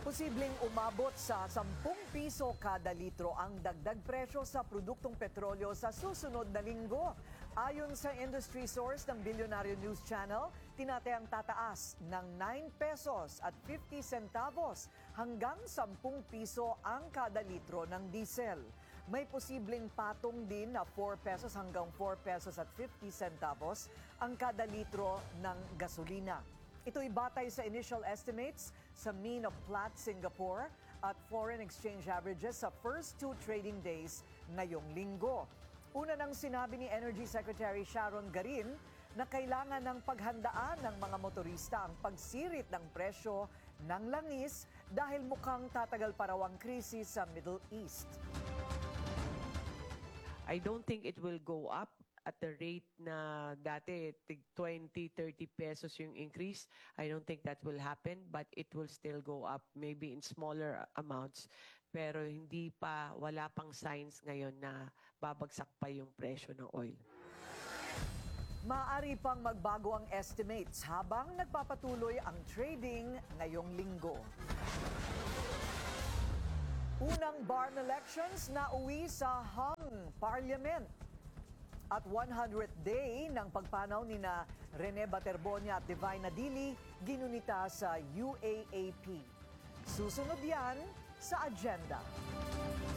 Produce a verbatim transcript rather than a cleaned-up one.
Posibleng umabot sa sampung piso kada litro ang dagdag presyo sa produktong petrolyo sa susunod na linggo. Ayon sa industry source ng Bilyonaryo News Channel, tinatayang tataas ng nine pesos at fifty centavos hanggang sampung piso ang kada litro ng diesel. May posibleng patong din na four pesos hanggang four pesos at fifty centavos ang kada litro ng gasolina. Ito'y batay sa initial estimates sa Mean of Platts Singapore at foreign exchange averages sa first two trading days ngayong linggo. Una nang sinabi ni Energy Secretary Sharon Garin na kailangan ng paghandaan ng mga motorista ang pagsirit ng presyo ng langis dahil mukhang tatagal pa raw ang krisis sa Middle East. I don't think it will go up at the rate na dati twenty, thirty pesos yung increase. I don't think that will happen, but it will still go up maybe in smaller amounts. Pero hindi pa, wala pang signs ngayon na babagsak pa yung presyo ng oil. Maaari pang magbago ang estimates habang nagpapatuloy ang trading ngayong linggo. Unang B A R M elections na uwi sa hung parliament. At one hundredth day ng pagpanaw ni na Rene Baterbonia at Divine Nadili ginunita sa U A A P. Susunod yan sa agenda.